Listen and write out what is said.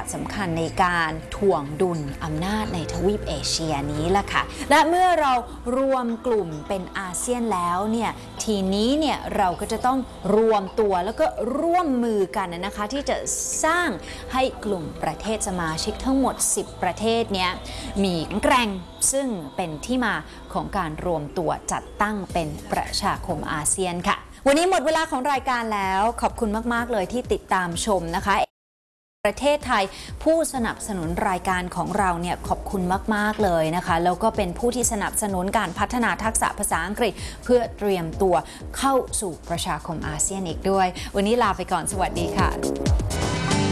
สำคัญในการถ่วงดุลอำนาจในทวีปเอเชียนี้แหละค่ะและเมื่อเรารวมกลุ่มเป็นอาเซียนแล้วเนี่ยทีนี้เนี่ยเราก็จะต้องรวมตัวแล้วก็ร่วมมือกันนะคะที่จะสร้างให้กลุ่มประเทศสมาชิกทั้งหมด10ประเทศเนี่ยมีแกร่งซึ่งเป็นที่มาของการรวมตัวจัดตั้งเป็นประชาคมอาเซียนค่ะวันนี้หมดเวลาของรายการแล้วขอบคุณมากๆเลยที่ติดตามชมนะคะประเทศไทยผู้สนับสนุนรายการของเราเนี่ยขอบคุณมากๆเลยนะคะแล้วก็เป็นผู้ที่สนับสนุนการพัฒนาทักษะภาษาอังกฤษเพื่อเตรียมตัวเข้าสู่ประชาคมอาเซียนอีกด้วยวันนี้ลาไปก่อนสวัสดีค่ะ